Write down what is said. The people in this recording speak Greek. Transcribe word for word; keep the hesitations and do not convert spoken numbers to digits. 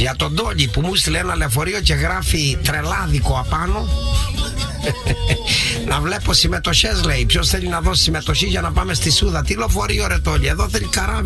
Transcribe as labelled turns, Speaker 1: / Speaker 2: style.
Speaker 1: Για τον Τόλι που μου στείλε ένα λεωφορείο και γράφει τρελάδικο απάνω. Να βλέπω συμμετοχές, λέει. Ποιος θέλει να δώσει συμμετοχή για να πάμε στη Σούδα? Τι λεωφορείο ρε Τόλι? Εδώ θέλει καράβι.